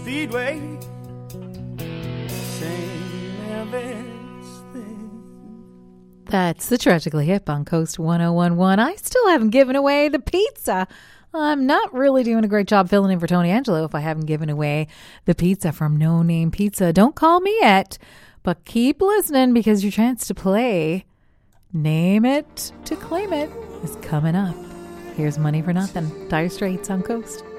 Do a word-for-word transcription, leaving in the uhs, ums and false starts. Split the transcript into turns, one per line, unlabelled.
Speedway. Same Elvis thing.
That's the Tragically Hip on Coast one oh one point one. I still haven't given away the pizza. I'm not really doing a great job filling in for Tony Angelo if I haven't given away the pizza from No Name Pizza. Don't call me yet, but keep listening because your chance to play Name It to Claim It is coming up. Here's Money for Nothing. Dire Straits on Coast.